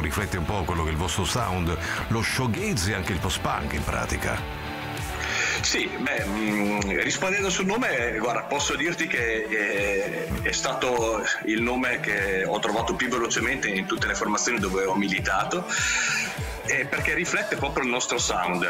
riflette un po' quello che è il vostro sound, lo shoegaze e anche il post-punk in pratica. Sì, rispondendo sul nome, guarda, posso dirti che è stato il nome che ho trovato più velocemente in tutte le formazioni dove ho militato, perché riflette proprio il nostro sound.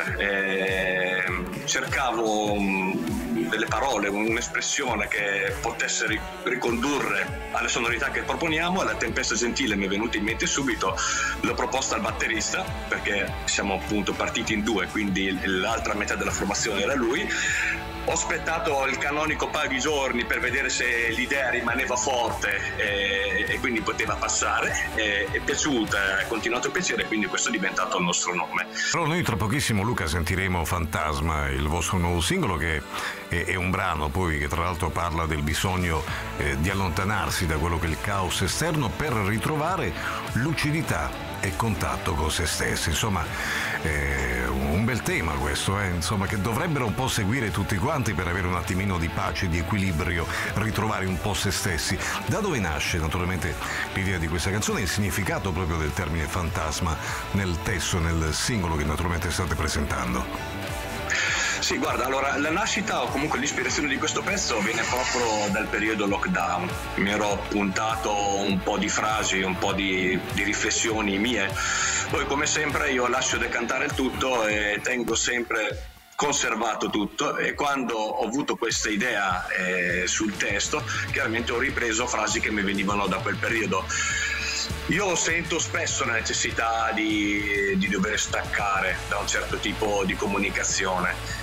Cercavo delle parole, un'espressione che potesse ricondurre alle sonorità che proponiamo, e la Tempesta Gentile mi è venuta in mente subito. L'ho proposta al batterista, perché siamo appunto partiti in due, quindi l'altra metà della formazione era lui. Ho aspettato il canonico paio di giorni per vedere se l'idea rimaneva forte e quindi poteva passare. È piaciuta, è continuato a piacere, quindi questo è diventato il nostro nome. Però noi tra pochissimo, Luca, sentiremo Fantasma, il vostro nuovo singolo, che è un brano poi che tra l'altro parla del bisogno di allontanarsi da quello che è il caos esterno per ritrovare lucidità e contatto con se stessi. Insomma, un bel tema questo, insomma, che dovrebbero un po' seguire tutti quanti per avere un attimino di pace, di equilibrio, ritrovare un po' se stessi. Da dove nasce naturalmente l'idea di questa canzone e il significato proprio del termine fantasma nel testo, nel singolo che naturalmente state presentando? Sì, guarda, allora la nascita o comunque l'ispirazione di questo pezzo viene proprio dal periodo lockdown. Mi ero puntato un po' di frasi, un po' di riflessioni mie. Poi, come sempre, io lascio decantare il tutto e tengo sempre conservato tutto, e quando ho avuto questa idea sul testo, chiaramente ho ripreso frasi che mi venivano da quel periodo. Io sento spesso la necessità di dover staccare da un certo tipo di comunicazione.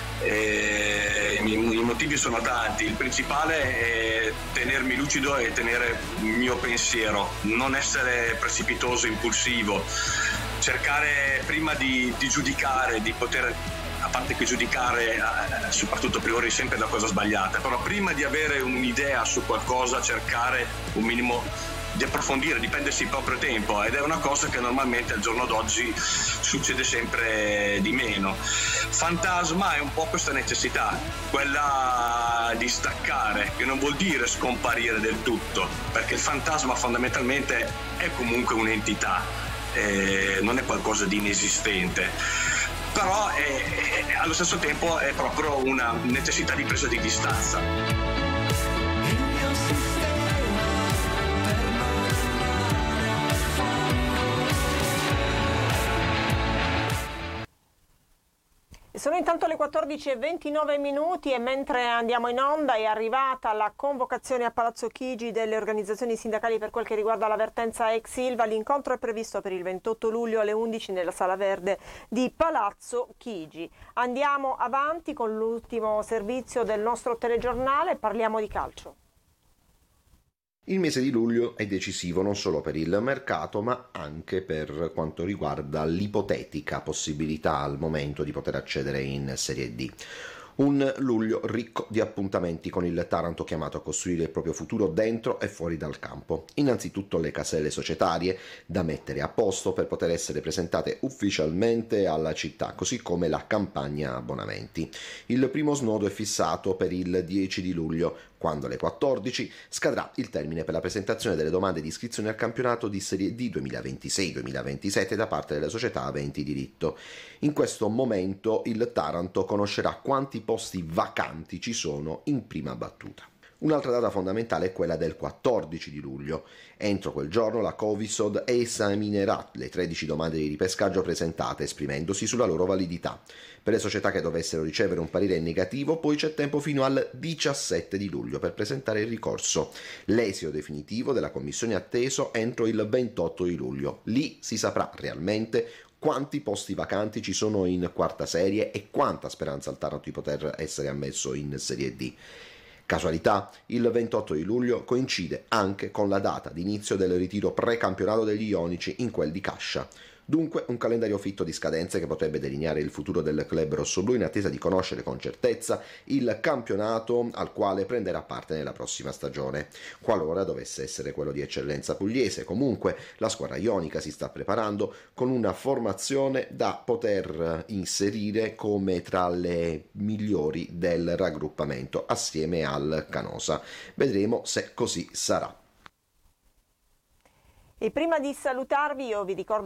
I motivi sono tanti. Il principale è tenermi lucido e tenere il mio pensiero, non essere precipitoso, impulsivo, cercare prima di giudicare, di poter, a parte che giudicare soprattutto a priori sempre la cosa sbagliata, però prima di avere un'idea su qualcosa cercare un minimo di approfondire, di prendersi il proprio tempo, ed è una cosa che normalmente al giorno d'oggi succede sempre di meno. Fantasma è un po' questa necessità, quella di staccare, che non vuol dire scomparire del tutto, perché il fantasma fondamentalmente è comunque un'entità, non è qualcosa di inesistente, però allo stesso tempo è proprio una necessità di presa di distanza. Sono intanto le 14:29 e mentre andiamo in onda è arrivata la convocazione a Palazzo Chigi delle organizzazioni sindacali per quel che riguarda la vertenza ex Ilva. L'incontro è previsto per il 28 luglio alle 11 nella Sala Verde di Palazzo Chigi. Andiamo avanti con l'ultimo servizio del nostro telegiornale, parliamo di calcio. Il mese di luglio è decisivo non solo per il mercato, ma anche per quanto riguarda l'ipotetica possibilità al momento di poter accedere in Serie D. Un luglio ricco di appuntamenti con il Taranto chiamato a costruire il proprio futuro dentro e fuori dal campo. Innanzitutto le caselle societarie da mettere a posto per poter essere presentate ufficialmente alla città, così come la campagna abbonamenti. Il primo snodo è fissato per il 10 di luglio, quando alle 14 scadrà il termine per la presentazione delle domande di iscrizione al campionato di Serie D 2026-2027 da parte delle società aventi diritto. In questo momento il Taranto conoscerà quanti posti vacanti ci sono in prima battuta. Un'altra data fondamentale è quella del 14 di luglio. Entro quel giorno la Covisod esaminerà le 13 domande di ripescaggio presentate, esprimendosi sulla loro validità. Per le società che dovessero ricevere un parere negativo, poi c'è tempo fino al 17 di luglio per presentare il ricorso. L'esito definitivo della commissione è atteso entro il 28 di luglio. Lì si saprà realmente quanti posti vacanti ci sono in quarta serie e quanta speranza al Taranto di poter essere ammesso in Serie D. Casualità, il 28 di luglio coincide anche con la data di inizio del ritiro precampionato degli ionici in quel di Cascia. Dunque un calendario fitto di scadenze che potrebbe delineare il futuro del club rossoblù in attesa di conoscere con certezza il campionato al quale prenderà parte nella prossima stagione. Qualora dovesse essere quello di eccellenza pugliese, comunque la squadra ionica si sta preparando con una formazione da poter inserire come tra le migliori del raggruppamento assieme al Canosa. Vedremo se così sarà. E prima di salutarvi io vi ricordo